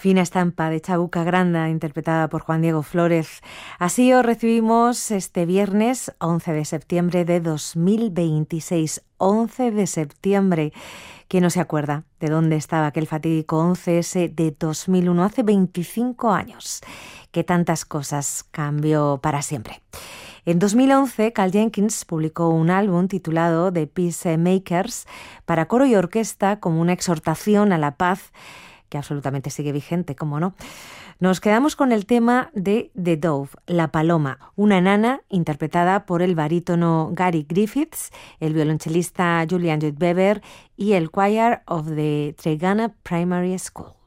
Fina estampa de Chabuca Granda, interpretada por Juan Diego Flórez. Así os recibimos este viernes 11 de septiembre de 2026. 11 de septiembre. ¿Quién no se acuerda de dónde estaba aquel fatídico 11S de 2001? Hace 25 años que tantas cosas cambió para siempre. En 2011, Carl Jenkins publicó un álbum titulado The Peacemakers para coro y orquesta como una exhortación a la paz que absolutamente sigue vigente, ¿cómo no? Nos quedamos con el tema de The Dove, La Paloma, una nana interpretada por el barítono Gary Griffiths, el violonchelista Julian Lloyd Webber y el Choir of the Tregenna Primary School.